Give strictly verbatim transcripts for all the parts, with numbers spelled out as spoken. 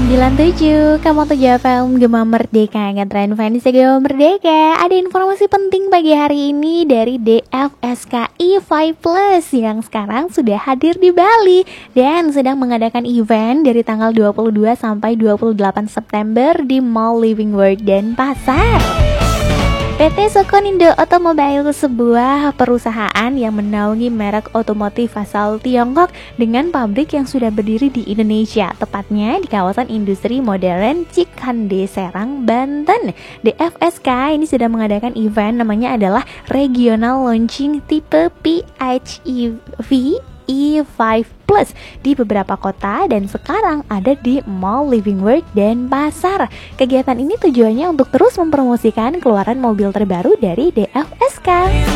sembilan tujuh, kamu tujuh F M Gema Merdeka, ngetren fans Gema Merdeka. Ada informasi penting pagi hari ini dari D F S K I lima Plus yang sekarang sudah hadir di Bali dan sedang mengadakan event dari tanggal dua puluh dua sampai dua puluh delapan September di Mall Living World Denpasar. P T Sokonindo Automobile, sebuah perusahaan yang menaungi merek otomotif asal Tiongkok dengan pabrik yang sudah berdiri di Indonesia, tepatnya di kawasan industri modern Cikande, Serang, Banten. D F S K ini sedang mengadakan event namanya adalah Regional Launching Tipe P H E V I lima Plus di beberapa kota dan sekarang ada di Mall Living World Denpasar. Kegiatan ini tujuannya untuk terus mempromosikan keluaran mobil terbaru dari D F S K.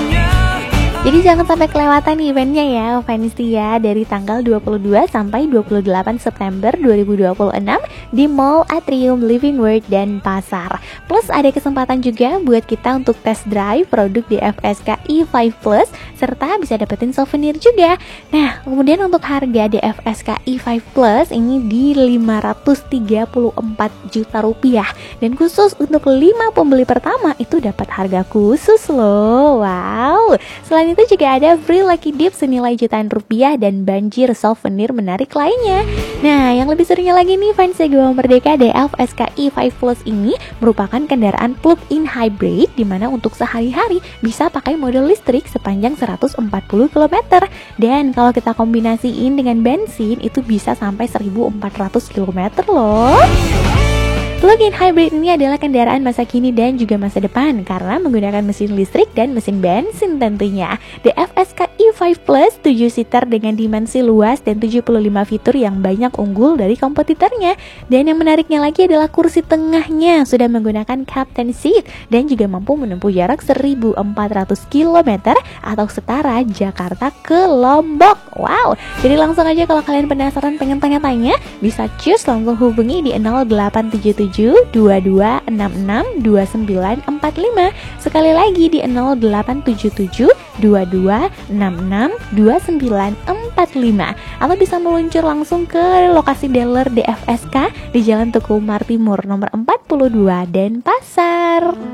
Jadi jangan sampai kelewatan eventnya ya, Vanistia, dari tanggal dua puluh dua sampai dua puluh delapan September dua ribu dua puluh enam di Mall Atrium Living World Denpasar. Plus ada kesempatan juga buat kita untuk test drive produk D F S K I lima Plus serta bisa dapetin souvenir juga. Nah, kemudian untuk harga D F S K I lima Plus ini di lima ratus tiga puluh empat juta rupiah dan khusus untuk lima pembeli pertama itu dapat harga khusus loh. Wow. Selain itu juga ada free lucky dip senilai jutaan rupiah dan banjir souvenir menarik lainnya. Nah, yang lebih serunya lagi nih fans Gema Merdeka, D F S K I lima Plus ini merupakan kendaraan plug-in hybrid di mana untuk sehari-hari bisa pakai model listrik sepanjang seratus empat puluh kilometer dan kalau kita kombinasiin dengan bensin itu bisa sampai seribu empat ratus kilometer loh. Plug-in hybrid ini adalah kendaraan masa kini dan juga masa depan karena menggunakan mesin listrik dan mesin bensin tentunya. D F S K I lima Plus tujuh seater dengan dimensi luas dan tujuh puluh lima fitur yang banyak unggul dari kompetitornya. Dan yang menariknya lagi adalah kursi tengahnya sudah menggunakan captain seat dan juga mampu menempuh jarak seribu empat ratus kilometer atau setara Jakarta ke Lombok. Wow, jadi langsung aja kalau kalian penasaran pengen tanya-tanya bisa cus langsung hubungi di nol delapan tujuh tujuh dua dua enam enam dua sembilan empat lima. Sekali lagi di nol delapan tujuh tujuh dua dua enam enam dua sembilan empat lima atau bisa meluncur langsung ke lokasi dealer D F S K di Jalan Tuku Umar Timur nomor empat puluh dua Denpasar.